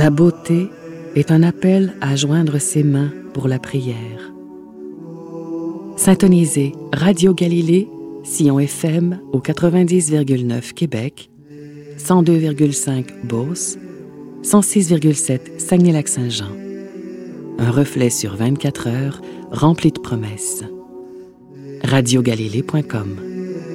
La beauté est un appel à joindre ses mains pour la prière. Syntonisez Radio Galilée, Sillon FM au 90,9 Québec, 102,5 Beauce, 106,7 Saguenay-Lac-Saint-Jean. Un reflet sur 24 heures rempli de promesses. radiogalilée.com